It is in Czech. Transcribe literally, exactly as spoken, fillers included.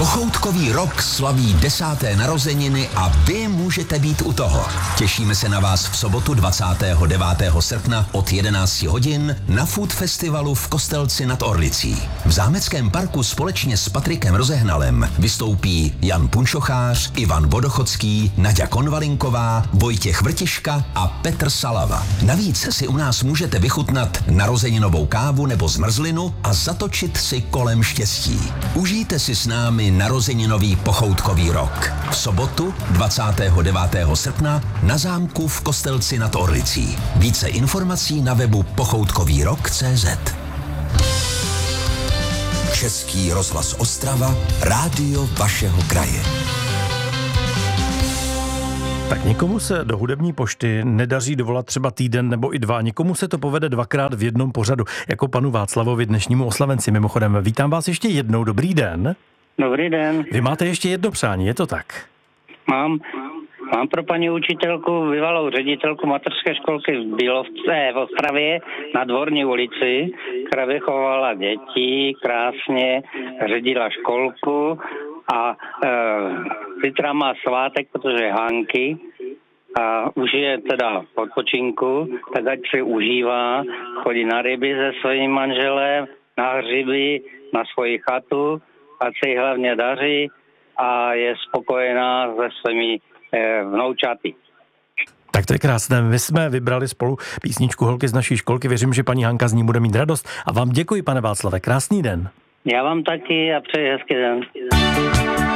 Pochoutkový rok slaví desáté narozeniny a vy můžete být u toho. Těšíme se na vás v sobotu dvacátého devátého srpna od jedenácti hodin na Food Festivalu v Kostelci nad Orlicí. V Zámeckém parku společně s Patrikem Rozehnalem vystoupí Jan Punčochář, Ivan Vodochodský, Naďa Konvalinková, Vojtěch Vrtiška a Petr Salava. Navíc si u nás můžete vychutnat narozeninovou kávu nebo zmrzlinu a zatočit si kolem štěstí. Užijte si s námi narozeninový pochoutkový rok. V sobotu dvacátého devátého srpna na zámku v Kostelci nad Orlicí. Více informací na webu pochoutkový rok tečka cé zet. Český rozhlas Ostrava, rádio vašeho kraje. Tak někomu se do hudební pošty nedaří dovolat třeba týden nebo i dva. Někomu se to povede dvakrát v jednom pořadu, jako panu Václavovi, dnešnímu oslavenci. Mimochodem, vítám vás ještě jednou. Dobrý den. Dobrý den. Vy máte ještě jedno přání, je to tak? Mám, mám pro paní učitelku, bývalou ředitelku mateřské školky v Bílovce, v Ostravě na Dvorní ulici, která vychovala děti, krásně ředila školku a e, zítra má svátek, protože je Hanky a už je teda v odpočinku, tak ať si užívá, chodí na ryby se svým manželem, na hřiby, na svoji chatu, ať se jí hlavně daří a je spokojená se svými e, vnoučaty. Tak to je krásné. My jsme vybrali spolu písničku Holky z naší školky. Věřím, že paní Hanka z ní bude mít radost. A vám děkuji, pane Václave. Krásný den. Já vám taky a přeji hezký den.